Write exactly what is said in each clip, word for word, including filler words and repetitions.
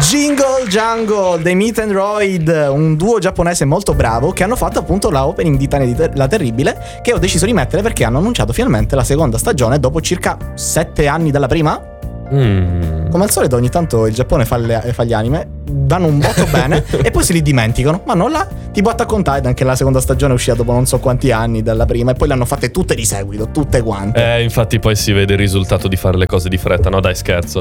Jingle Jungle dei Meat and Roid, un duo giapponese molto bravo che hanno fatto appunto la opening di Tane di Ter- la Terribile, che ho deciso di mettere perché hanno annunciato finalmente la seconda stagione dopo circa sette anni dalla prima. Mm. Come al solito ogni tanto il Giappone fa, le, fa gli anime, vanno un botto bene e poi se li dimenticano. Ma non là, tipo Attack on Titan, che la seconda stagione è uscita dopo non so quanti anni dalla prima, e poi le hanno fatte tutte di seguito, tutte quante. Eh, infatti poi si vede il risultato di fare le cose di fretta. No dai, scherzo.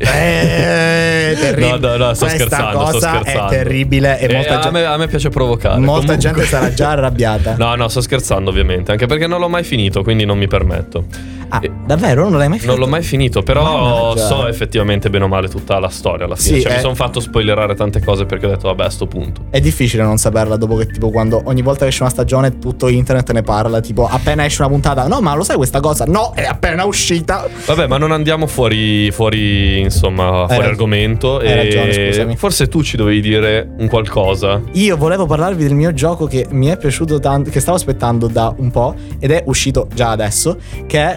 Eh, terribile. No, no, no, sto Questa scherzando, cosa sto scherzando. è terribile e eh, molta a, gente, me, a me piace provocare. molta Comunque... gente sarà già arrabbiata. No, no, sto scherzando ovviamente, anche perché non l'ho mai finito, quindi non mi permetto. Ah, davvero? Non l'hai mai finito? Non l'ho mai finito, però Mannaggia. so effettivamente bene o male tutta la storia alla fine. Sì, cioè è... mi sono fatto spoilerare tante cose perché ho detto vabbè a sto punto. È difficile non saperla dopo che tipo quando ogni volta che esce una stagione tutto internet ne parla, tipo appena esce una puntata, no ma lo sai questa cosa? No, è appena uscita. Vabbè, ma non andiamo fuori, fuori insomma, fuori Hai argomento. Hai e ragione, scusami. Forse tu ci dovevi dire un qualcosa. Io volevo parlarvi del mio gioco che mi è piaciuto tanto, che stavo aspettando da un po' ed è uscito già adesso, che è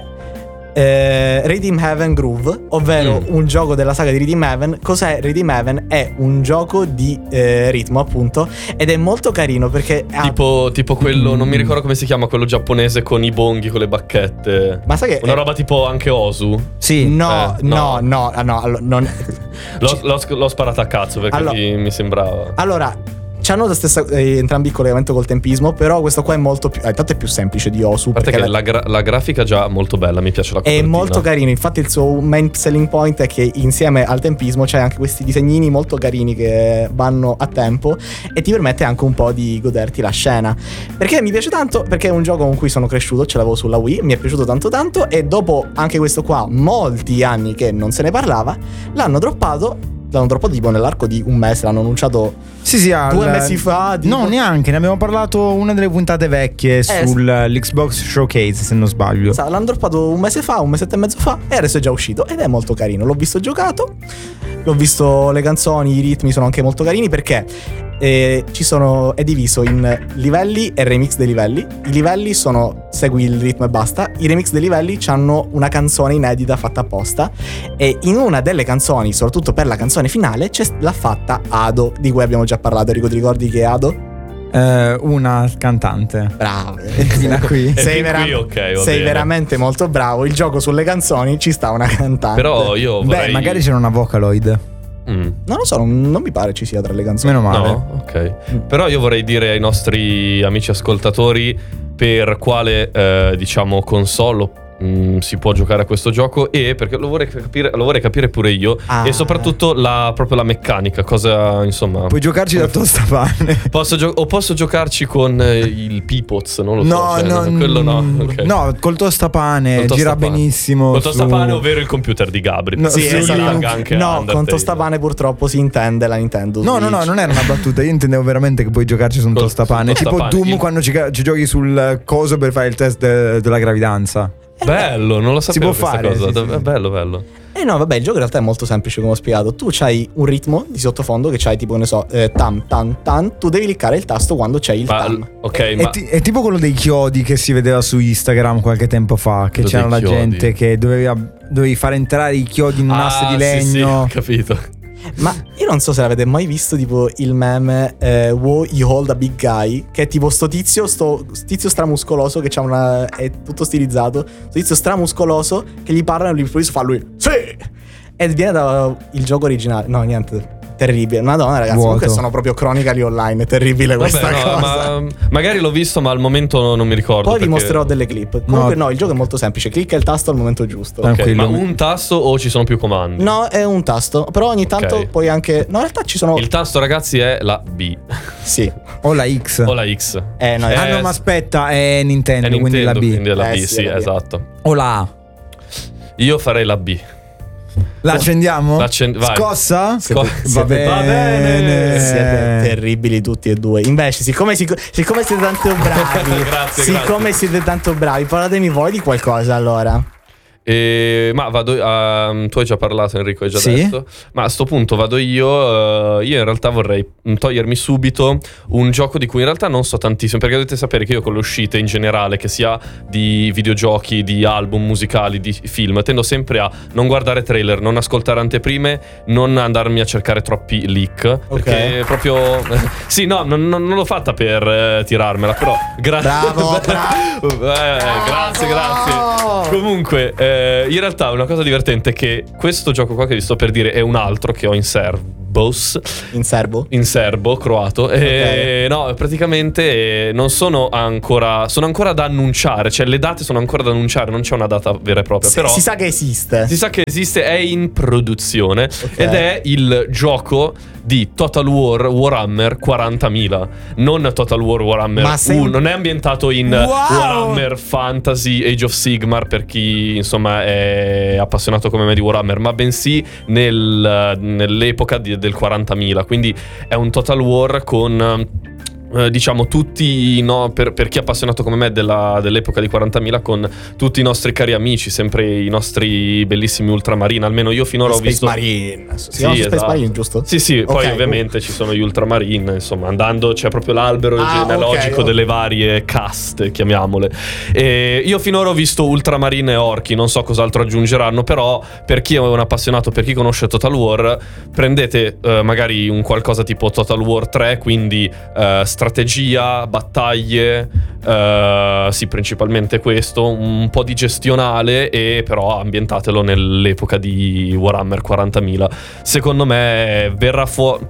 Eh, Redeem Heaven Groove, ovvero mm. un gioco della saga di Redeem Heaven. Cos'è Redeem Heaven? È un gioco di eh, ritmo appunto, ed è molto carino perché tipo, ha... tipo quello, mm. non mi ricordo come si chiama, quello giapponese con i bonghi, con le bacchette. Ma sai che una è... roba tipo anche Osu? Sì. No, eh, no, no, no, no, no non... l'ho, l'ho, l'ho sparato a cazzo perché allora, mi, mi sembrava. Allora c'hanno la stessa, eh, entrambi il collegamento col tempismo, però questo qua è molto più, eh, tanto è più semplice di Osu. A parte che la, la, gra- la grafica è già molto bella, mi piace la copertina. È molto carino, infatti il suo main selling point è che insieme al tempismo c'è anche questi disegnini molto carini che vanno a tempo e ti permette anche un po' di goderti la scena. Perché mi piace tanto? Perché è un gioco con cui sono cresciuto, ce l'avevo sulla Wii, mi è piaciuto tanto tanto e dopo anche questo qua, molti anni che non se ne parlava, l'hanno droppato. L'hanno droppato tipo nell'arco di un mese, l'hanno annunciato sì, sì, al... due mesi fa tipo... No, neanche, ne abbiamo parlato una delle puntate vecchie eh, sull'Xbox Showcase, se non sbaglio. Sa, l'hanno droppato un mese fa, un mesetto e mezzo fa, e adesso è già uscito ed è molto carino. L'ho visto giocato, l'ho visto, le canzoni, i ritmi sono anche molto carini perché eh, ci sono, è diviso in livelli e remix dei livelli. I livelli sono segui il ritmo e basta. I remix dei livelli hanno una canzone inedita fatta apposta e in una delle canzoni, soprattutto per la canzone finale, c'è l'ha fatta Ado, di cui abbiamo già parlato. Rico, ti ricordi che è Ado? Eh, una cantante. Bravo. Fino a qui. Sei, vera- qui, okay, sei bene. veramente molto bravo. Il gioco sulle canzoni ci sta una cantante. Però io vorrei... Beh, magari c'era una Vocaloid. Mm. Non lo so, non, non mi pare ci sia tra le canzoni. Meno male. No, ok. Mm. Però io vorrei dire ai nostri amici ascoltatori per quale eh, diciamo console mm, si può giocare a questo gioco, e perché lo vorrei capire, lo vorrei capire pure io, ah. e soprattutto la, proprio la meccanica, cosa insomma. Puoi giocarci da tostapane. Posso gio- o posso giocarci con eh, il Pipoz, non lo so. No, cioè, no, no, quello no. Okay. No, col tostapane Col gira tostapane. benissimo. Col tostapane, su... ovvero il computer di Gabri. No, sì, sì, esatto. Anche no, Undertale. con tostapane purtroppo si intende la Nintendo No, no, no, non era una battuta. Io intendevo veramente che puoi giocarci su un Col- tostapane. sul Tipo tostapane. Doom Il- quando ci, ci giochi sul coso per fare il test de- della gravidanza. Bello, non lo sapevo si può questa fare, cosa. sì, sì. Bello, bello. Eh no, vabbè, il gioco in realtà è molto semplice, come ho spiegato. Tu c'hai un ritmo di sottofondo che c'hai tipo, ne so, eh, tam, tam, tam. Tu devi cliccare il tasto quando c'è il Ma, tam. ok, È, ma ti- è tipo quello dei chiodi che si vedeva su Instagram qualche tempo fa. Che Quello c'era dei la chiodi. gente che doveva, dovevi fare entrare i chiodi in un ah, asse di sì, sì, legno. ho capito. Ma io non so se l'avete mai visto tipo il meme eh, Wow, you hold a big guy, che è tipo sto tizio, sto tizio stramuscoloso che c'ha una, è tutto stilizzato, sto tizio stramuscoloso che gli parla e all'improvviso fa lui sì! E viene da il gioco originale. No, niente, terribile. Madonna ragazzi, Vuoto. comunque sono proprio Chronically Online. È terribile questa Vabbè, no, cosa. ma magari l'ho visto, ma al momento non mi ricordo. Poi vi perché- mostrerò delle clip. Comunque no, il gioco è molto semplice. Clicca il tasto al momento giusto. Ok, Tranquillo. ma un tasto o ci sono più comandi? No, è un tasto. Però ogni tanto Ok. puoi anche... No, in realtà ci sono... Il tasto, ragazzi, è la B Sì. O la X. o la X. Eh, no, Eh, Ah no, ma aspetta, è Nintendo, È quindi Nintendo, la B. quindi è la Eh, B, sì, sì, è la B. esatto. O la A. Io farei la B. La accendiamo? La accend- vai. Scossa? Sco- Va bene. Va bene. Siete terribili tutti e due. Invece, siccome, sic- siccome siete tanto bravi, Grazie, siccome grazie. siete tanto bravi, parlatemi voi di qualcosa allora. E, ma vado uh, tu hai già parlato, Enrico, hai già sì? detto. Ma a sto punto vado io. Uh, io in realtà vorrei togliermi subito un gioco di cui in realtà non so tantissimo, perché dovete sapere che io con le uscite in generale, che sia di videogiochi, di album musicali, di film, tendo sempre a non guardare trailer, non ascoltare anteprime, non andarmi a cercare troppi leak, Ok. perché proprio sì, no, non, non l'ho fatta per eh, tirarmela, però gra- Bravo, bravo. Eh, grazie, grazie. Comunque, eh, in realtà una cosa divertente è che questo gioco qua che vi sto per dire è un altro che ho in Servos, In serbo? in serbo, croato. E no, praticamente eh, non sono ancora, sono ancora da annunciare, cioè le date sono ancora da annunciare, non c'è una data vera e propria. Si, però si sa che esiste. si sa che esiste, è in produzione Ok. ed è il gioco di Total War Warhammer quarantamila, non Total War Warhammer Ma sei uno, un- non è ambientato in Wow! Warhammer Fantasy Age of Sigmar per chi insomma è appassionato come me di Warhammer, ma bensì nel, nell'epoca di- del quarantamila, quindi è un Total War con eh, diciamo tutti no, per, per chi è appassionato come me della- dell'epoca di quarantamila, con tutti i nostri cari amici, sempre i nostri bellissimi ultramarine, almeno io finora ho Space visto Marine. Si Sì, chiama Space esatto. Marine, giusto? Sì, sì, poi Ok, ovviamente ci sono gli ultramarine, insomma, andando c'è proprio l'albero Ah, genealogico ok, ok. delle varie caste, chiamiamole. E io finora ho visto ultramarine e orchi, non so cos'altro aggiungeranno, però per chi è un appassionato, per chi conosce Total War, prendete eh, magari un qualcosa tipo Total War tre, quindi eh, strategia, battaglie, eh, sì, principalmente questo, un po' di gestionale, e però ambientatelo nell'epoca di Warhammer quarantamila. Secondo me verrà fuori,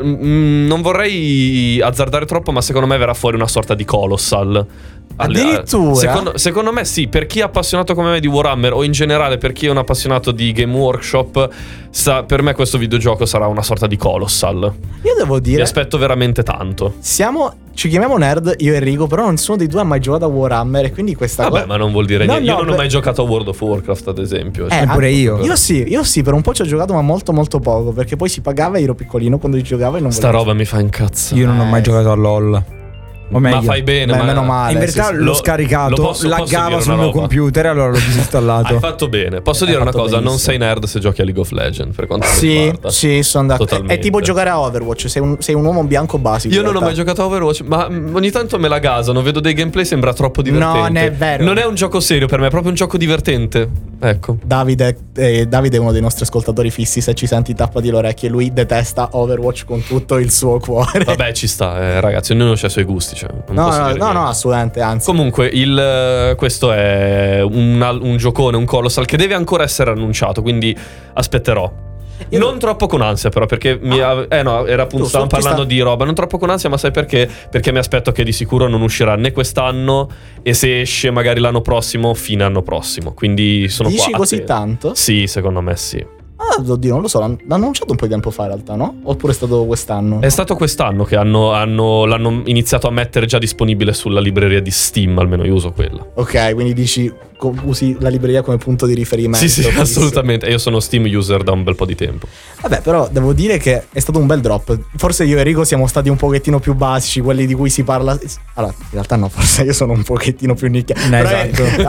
non vorrei azzardare troppo, ma secondo me verrà fuori una sorta di Colossal. Addirittura? Secondo, secondo me sì, per chi è appassionato come me di Warhammer, o in generale per chi è un appassionato di Game Workshop, sa, per me questo videogioco sarà una sorta di Colossal. Io devo Mi dire, aspetto veramente tanto. siamo, ci chiamiamo nerd, io e Enrico, però nessuno dei due ha mai giocato a Warhammer, e quindi questa Vabbè, cosa... ma non vuol dire No, niente. Io no, non ho beh- mai giocato a World of Warcraft, ad esempio. Eh, Eppure anche- io. Io sì, io sì, per un po' ci ho giocato, ma molto molto poco, perché poi si pagava e ero piccolino quando ci giocavo e non Sta volevo. roba mi fa incazzare. Io non ho mai Eh. giocato a LOL. O meglio, Ma fai bene, Beh, ma meno male. in sì, verità sì. l'ho Lo- scaricato, lo posso- posso laggava dire sul una mio roba? computer, allora l'ho disinstallato. Hai fatto bene. Posso Hai dire una fatto cosa, non benissimo. sei nerd se giochi a League of Legends, per quanto mi Sì, riguarda. sì, sono d'accordo. Totalmente. È tipo giocare a Overwatch, sei un, sei un uomo bianco basico. Io in non ho realtà. mai giocato a Overwatch, ma mm, ogni tanto me la gasano, vedo dei gameplay, sembra troppo divertente. Non è vero. Non è un gioco serio per me, è proprio un gioco divertente. Ecco. Davide, eh, Davide è uno dei nostri ascoltatori fissi, se ci senti tappati le orecchie, lui detesta Overwatch con tutto il suo cuore. Vabbè, ci sta, eh, ragazzi, ognuno ha i suoi gusti, cioè, non No, posso no, dire no, no, niente. assolutamente, anzi. Comunque, il, eh, questo è un, al- un giocone, un Colossal che deve ancora essere annunciato, quindi aspetterò. Io- Non troppo con ansia, però, perché mi ave- eh no, era appunto, Giusto, stavamo ci parlando sta. di roba. Non troppo con ansia, ma sai perché? Perché mi aspetto che di sicuro non uscirà né quest'anno, e se esce magari l'anno prossimo, fine anno prossimo. Quindi sono Dici qua. così attento. tanto? Sì, secondo me sì. Ah, oddio, non lo so, l'hanno l'hanno annunciato un po' di tempo fa in realtà, no? Oppure è stato quest'anno? È stato quest'anno che hanno, hanno- l'hanno iniziato a mettere già disponibile sulla libreria di Steam, almeno io uso quella. Ok, quindi dici, co- usi la libreria come punto di riferimento. Sì, sì, benissimo. assolutamente. E io sono Steam user da un bel po' di tempo. Vabbè, però devo dire che è stato un bel drop. Forse io e Enrico siamo stati un pochettino più basici, quelli di cui si parla. Allora, in realtà no, forse io sono un pochettino più nicchia. No, Però è- esatto.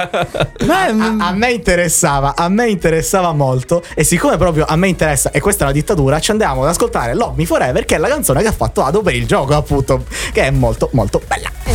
a, a- a me interessava, a me interessava molto. E siccome proprio a me interessa, e questa è una dittatura, ci andiamo ad ascoltare Love Me Forever, che è la canzone che ha fatto Ado per il gioco, appunto, che è molto molto bella.